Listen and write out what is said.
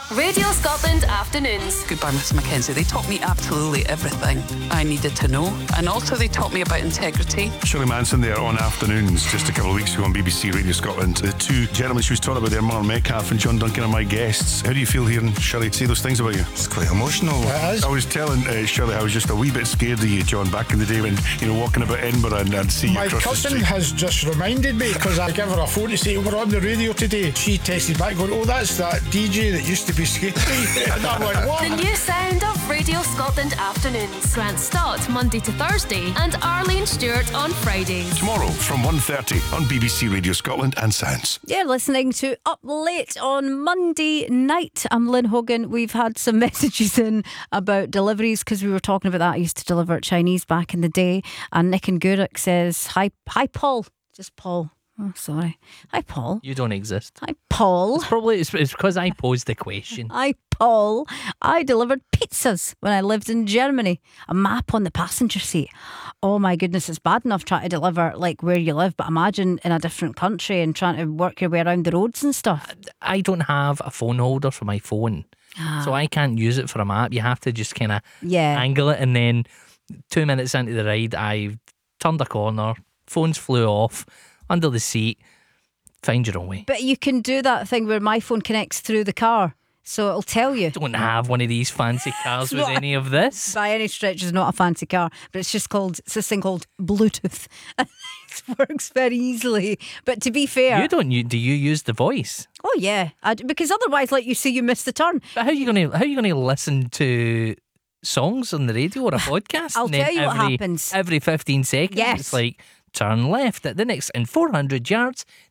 Radio Scotland Afternoons. Goodbye, Mr. Mackenzie. They taught me absolutely everything I needed to know, and also they taught me about integrity. Shirley Manson there on Afternoons just a couple of weeks ago on BBC Radio Scotland. The two gentlemen she was talking about there, Mark Metcalf and John Duncan, are my guests. How do you feel hearing Shirley say those things about you? It's quite emotional. It is. I was telling Shirley I was just a wee bit scared of you, John, back in the day when, walking about Edinburgh and see you My across the cousin street. has just reminded me, because I gave her a phone to say we're on the radio today. She texted back going, oh, that's that DJ that used to be skating. And I went, what? The new sound of Radio Scotland Afternoons. Grant Stott, Monday to Thursday, and Arlene Stewart on Fridays. Tomorrow from 1:30 on BBC Radio Scotland and Sounds. You're listening to Up Late on Monday night. I'm Lynn Hogan. We've had some messages in about deliveries because we were talking about that. I used to deliver Chinese back in the day. And Nick and Guruk says, Hi Paul. Just Paul. Oh, sorry. Hi, Paul. You don't exist. Hi, Paul. It's because I posed the question. Hi, Paul. I delivered pizzas when I lived in Germany. A map on the passenger seat. Oh my goodness, it's bad enough trying to deliver like where you live, but imagine in a different country and trying to work your way around the roads and stuff. I don't have a phone holder for my phone, so I can't use it for a map. You have to just kind of angle it, and then 2 minutes into the ride, I turned a corner, phones flew off, under the seat, find your own way. But you can do that thing where my phone connects through the car, so it'll tell you. Don't have one of these fancy cars with any of this. By any stretch, it's not a fancy car, but it's this thing called Bluetooth. It works very easily. But to be fair, do you use the voice? Oh yeah, because otherwise, like you say, you miss the turn. But how are you gonna listen to songs on the radio or a podcast? I'll tell you what happens every 15 seconds. Yes. It's like, turn left at the next, in 400 yards,